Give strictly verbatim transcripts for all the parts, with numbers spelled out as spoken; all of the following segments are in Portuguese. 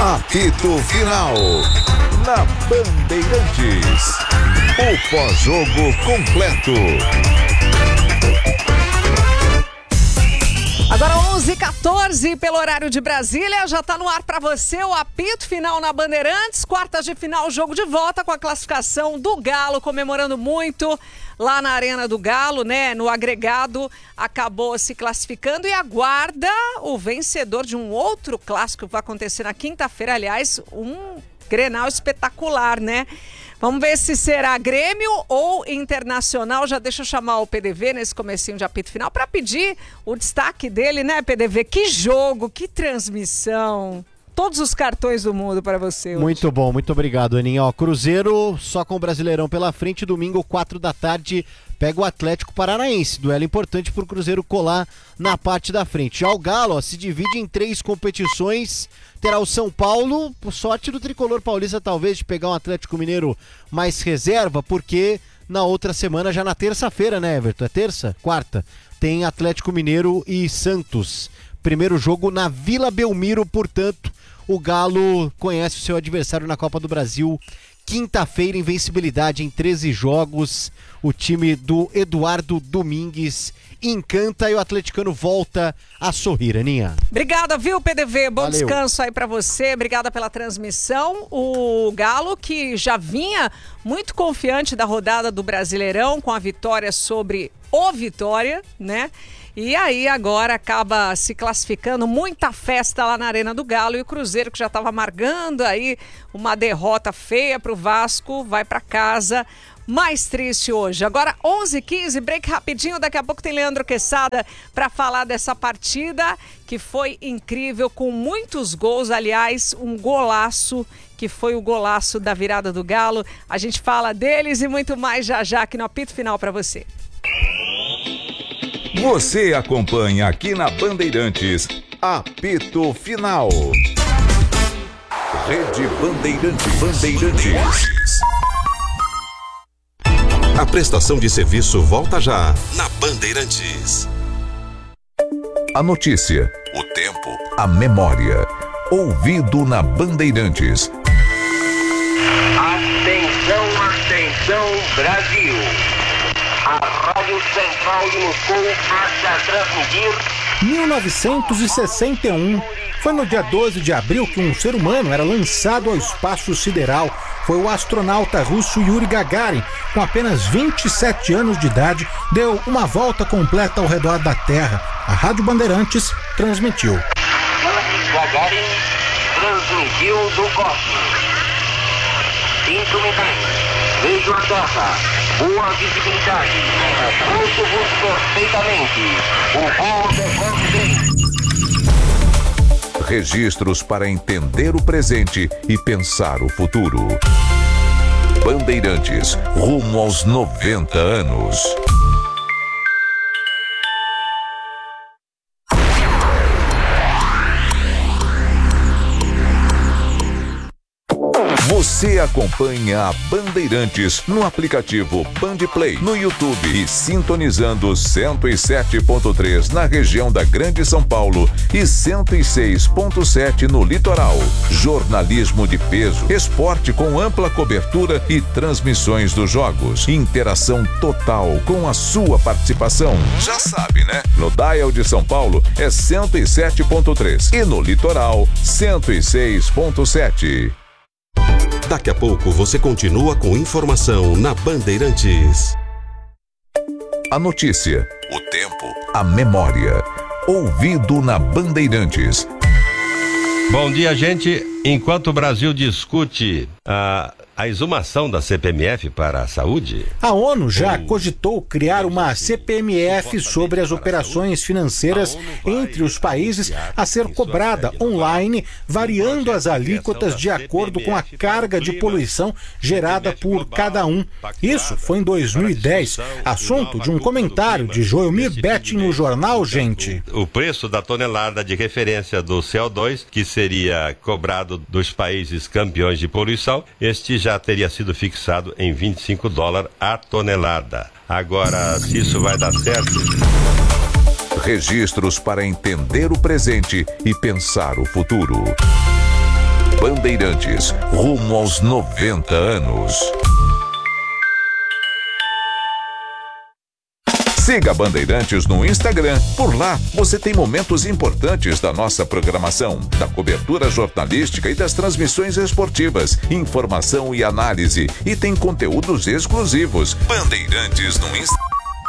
Apito Final. Na Bandeirantes. O pós-jogo completo. Agora onze e quatorze pelo horário de Brasília, já está no ar para você o apito final na Bandeirantes, quartas de final, jogo de volta com a classificação do Galo, comemorando muito lá na Arena do Galo, né? No agregado acabou se classificando e aguarda o vencedor de um outro clássico que vai acontecer na quinta-feira, aliás, um Grenal espetacular, né? Vamos ver se será Grêmio ou Internacional. Já deixa eu chamar o P D V nesse comecinho de apito final para pedir o destaque dele, né, P D V? Que jogo, que transmissão. Todos os cartões do mundo para você hoje. Muito bom, muito obrigado, Aninha. Ó, Cruzeiro só com o Brasileirão pela frente, domingo, quatro da tarde, pega o Atlético Paranaense. Duelo importante para o Cruzeiro colar na parte da frente. Já o Galo, ó, se divide em três competições. Terá o São Paulo, por sorte do tricolor paulista, talvez, de pegar um Atlético Mineiro mais reserva, porque na outra semana, já na terça-feira, né, Everton? É terça? Quarta. Tem Atlético Mineiro e Santos. Primeiro jogo na Vila Belmiro, portanto, o Galo conhece o seu adversário na Copa do Brasil. Quinta-feira, invencibilidade em treze jogos. O time do Eduardo Domingues encanta e o atleticano volta a sorrir, Aninha. Obrigada, viu, P D V? Bom Valeu. Descanso aí pra você. Obrigada pela transmissão. O Galo, que já vinha muito confiante da rodada do Brasileirão, com a vitória sobre o Vitória, né? E aí agora acaba se classificando, muita festa lá na Arena do Galo, e o Cruzeiro, que já estava amargando aí uma derrota feia para o Vasco, vai para casa mais triste hoje. Agora onze e quinze, break rapidinho, daqui a pouco tem Leandro Quesada para falar dessa partida que foi incrível, com muitos gols, aliás, um golaço que foi o golaço da virada do Galo. A gente fala deles e muito mais já já aqui no apito final para você. Você acompanha aqui na Bandeirantes, apito final. Rede Bandeirantes. Bandeirantes. A prestação de serviço volta já na Bandeirantes. A notícia, o tempo, a memória. Ouvido na Bandeirantes. Atenção, atenção, Brasil. A Rádio Central de Moscou passa a transmitir... mil novecentos e sessenta e um. Foi no dia doze de abril que um ser humano era lançado ao espaço sideral. Foi o astronauta russo Yuri Gagarin, com apenas vinte e sete anos de idade, deu uma volta completa ao redor da Terra. A Rádio Bandeirantes transmitiu. Yuri Gagarin transmitiu do cosmos. Cinco minutos. Vejo a Terra. Boa visibilidade. Ouço-vos perfeitamente. O voo decorre bem. Registros para entender o presente e pensar o futuro. Bandeirantes, rumo aos noventa anos. Você acompanha a Bandeirantes no aplicativo Bandplay, no YouTube e sintonizando cento e sete ponto três na região da Grande São Paulo e cento e seis ponto sete no litoral. Jornalismo de peso, esporte com ampla cobertura e transmissões dos jogos. Interação total com a sua participação. Já sabe, né? No dial de São Paulo é cento e sete ponto três e no litoral cento e seis ponto sete. Daqui a pouco você continua com informação na Bandeirantes. A notícia, o tempo, a memória. Ouvido na Bandeirantes. Bom dia, gente. Enquanto o Brasil discute a, a exumação da C P M F para a saúde... A ONU já cogitou criar uma C P M F sobre as operações financeiras entre os países a ser cobrada online, variando as alíquotas de acordo com a carga de poluição gerada por cada um. Isso foi em dois mil e dez, assunto de um comentário de Joelmir Betting no jornal Gente. O preço da tonelada de referência do C O dois, que seria cobrado dos países campeões de poluição, este já teria sido fixado em vinte e cinco dólares a tonelada. Agora, se isso vai dar certo... Registros para entender o presente e pensar o futuro. Bandeirantes, rumo aos noventa anos. Siga a Bandeirantes no Instagram. Por lá, você tem momentos importantes da nossa programação, da cobertura jornalística e das transmissões esportivas, informação e análise. E tem conteúdos exclusivos. Bandeirantes no Instagram.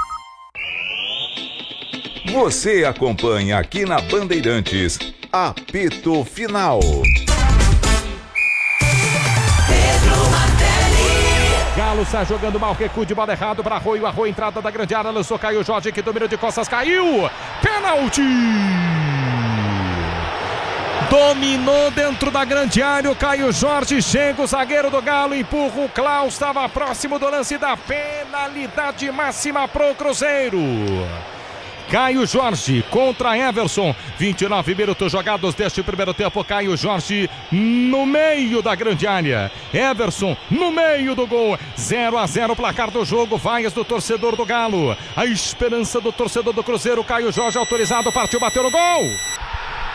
Você acompanha aqui na Bandeirantes. Apito Final. Galo está jogando mal, recuo de bola errado para Arroio, Arroio, entrada da grande área, lançou, caiu Jorge, que dominou de costas, caiu, pênalti! Dominou dentro da grande área, o Caio Jorge, chega o zagueiro do Galo, empurra o Klaus, estava próximo do lance da penalidade máxima pro Cruzeiro. Caio Jorge contra Everson, vinte e nove minutos jogados deste primeiro tempo. Caio Jorge no meio da grande área, Everson no meio do gol, zero a zero placar do jogo. Vaias do torcedor do Galo, a esperança do torcedor do Cruzeiro. Caio Jorge autorizado, partiu, bateu no gol.